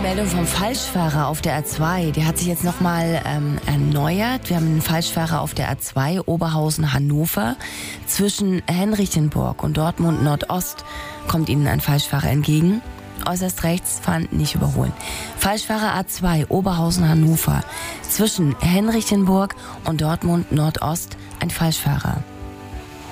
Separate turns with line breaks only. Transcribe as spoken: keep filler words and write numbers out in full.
Meldung vom Falschfahrer auf der A zwei. Der hat sich jetzt nochmal ähm, erneuert. Wir haben einen Falschfahrer auf der A zwei, Oberhausen-Hannover. Zwischen Henrichenburg und Dortmund Nordost kommt Ihnen ein Falschfahrer entgegen. Äußerst rechts fahren, nicht überholen. Falschfahrer A zwei, Oberhausen-Hannover. Zwischen Henrichenburg und Dortmund Nordost ein Falschfahrer.